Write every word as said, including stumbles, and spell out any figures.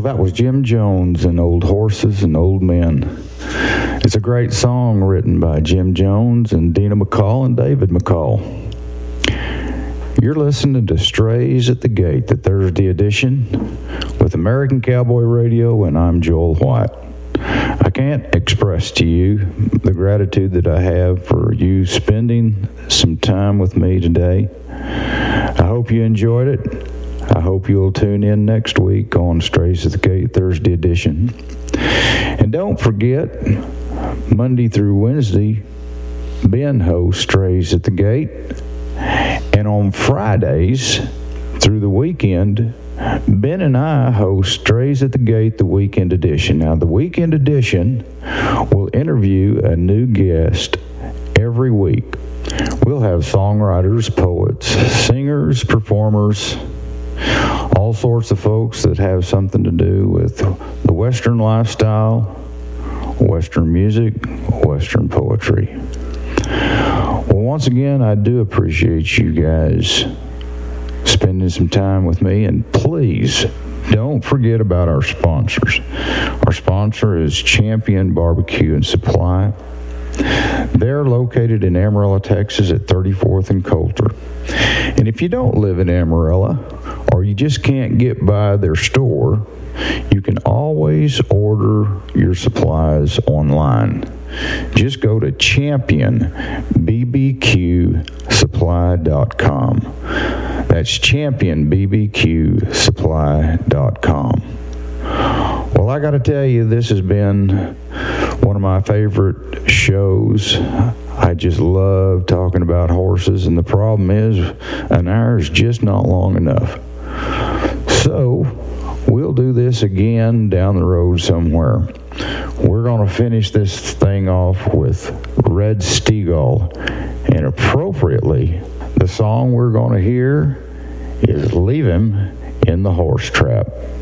that was Jim Jones and Old Horses and Old Men. It's a great song written by Jim Jones and Dina McCall and David McCall. You're listening to Strays at the Gate, the Thursday edition, with American Cowboy Radio, and I'm Joel White. I can't express to you the gratitude that I have for you spending some time with me today. I hope you enjoyed it. I hope you'll tune in next week on Strays at the Gate, Thursday edition. And don't forget, Monday through Wednesday, Ben hosts Strays at the Gate. And on Fridays through the weekend, Ben and I host Strays at the Gate, the weekend edition. Now, the weekend edition will interview a new guest every week. We'll have songwriters, poets, singers, performers, all sorts of folks that have something to do with the Western lifestyle, Western music, Western poetry. Well, once again, I do appreciate you guys spending some time with me, and please don't forget about our sponsors. Our sponsor is Champion Barbecue and Supply. They're located in Amarillo, Texas at thirty-fourth and Coulter. And if you don't live in Amarillo, or you just can't get by their store, you can always order your supplies online. Just go to champion b b q supply dot com. That's champion b b q supply dot com. Well, I got to tell you, this has been one of my favorite shows. I just love talking about horses, and the problem is an hour is just not long enough. So we'll do this again down the road somewhere. We're going to finish this thing off with Red Steagall, and appropriately, the song we're going to hear is Leave Him in the Horse Trap.